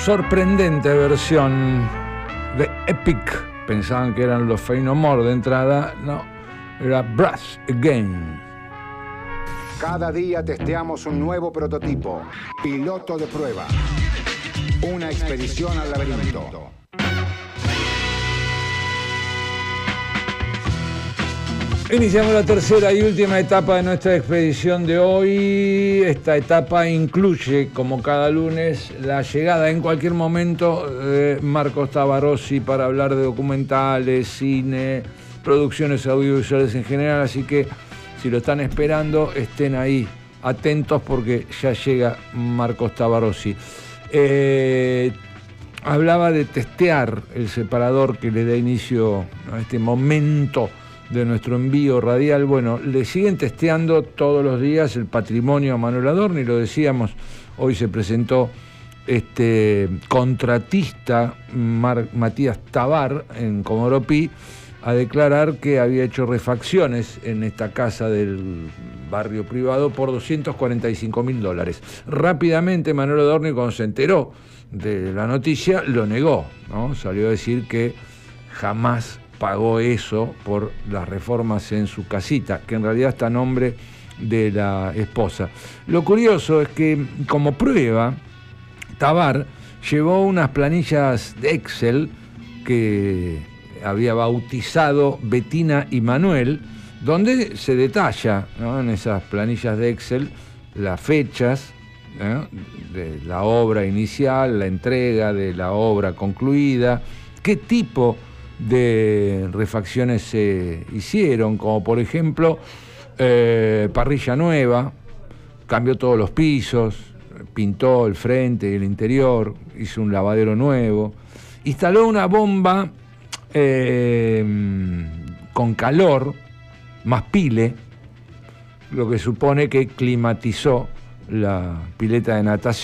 sorprendente versión de Epic. Pensaban que eran los Faith No More de entrada. No, era Brass Again. Cada día testeamos un nuevo prototipo. Piloto de prueba. Una expedición al laberinto. Iniciamos la tercera y última etapa de nuestra expedición de hoy. Esta etapa incluye, como cada lunes, la llegada en cualquier momento de Marcos Tabarossi para hablar de documentales, cine, producciones audiovisuales en general. Así que, si lo están esperando, estén ahí atentos porque ya llega Marcos Tabarossi. Hablaba de testear el separador que le da inicio a este momento de nuestro envío radial. Bueno, le siguen testeando todos los días el patrimonio a Manuel Adorni, lo decíamos, hoy se presentó este contratista Matías Tabar en Comodoro Pi a declarar que había hecho refacciones en esta casa del barrio privado por $245.000. Rápidamente Manuel Adorni, cuando se enteró de la noticia, lo negó, ¿no? Salió a decir que jamás pagó eso por las reformas en su casita, que en realidad está a nombre de la esposa. Lo curioso es que, como prueba, Tabar llevó unas planillas de Excel que había bautizado Betina y Manuel, donde se detalla, ¿no?, en esas planillas de Excel las fechas, ¿no?, de la obra inicial, la entrega de la obra concluida, qué tipo de refacciones se hicieron, como por ejemplo parrilla nueva, cambió todos los pisos, pintó el frente y el interior, hizo un lavadero nuevo, instaló una bomba con calor, más pile, lo que supone que climatizó la pileta de natación.